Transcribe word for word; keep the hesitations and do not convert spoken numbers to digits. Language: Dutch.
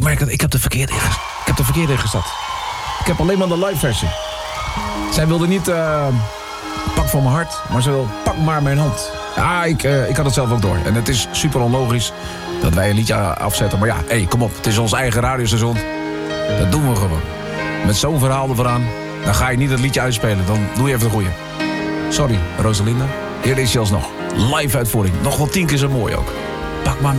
merk dat ik heb de verkeerde inges- ik heb de verkeerde ingesteld. Ik heb alleen maar de live versie. Zij wilde niet uh, pak van mijn hart, maar ze wil pak maar mijn hand. Ja, ik, uh, ik had het zelf ook door. En het is super onlogisch dat wij een liedje afzetten. Maar ja, hé, hey, kom op. Het is ons eigen radiostation. Dat doen we gewoon. Met zo'n verhaal ervooraan, dan ga je niet het liedje uitspelen. Dan doe je even de goeie. Sorry, Rosalinda. Hier is je alsnog. Live uitvoering. Nog wel tien keer zo mooi ook. Pak maar